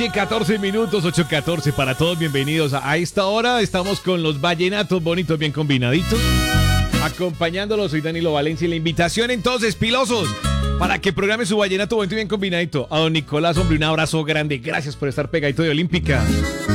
14 minutos, 8:14 para todos, bienvenidos. A esta hora estamos con los vallenatos bonitos, bien combinaditos. Acompañándolos, soy Danilo Valencia y la invitación entonces, pilosos, para que programe su vallenato bonito y bien combinadito. A don Nicolás, hombre, un abrazo grande. Gracias por estar pegadito de Olímpica.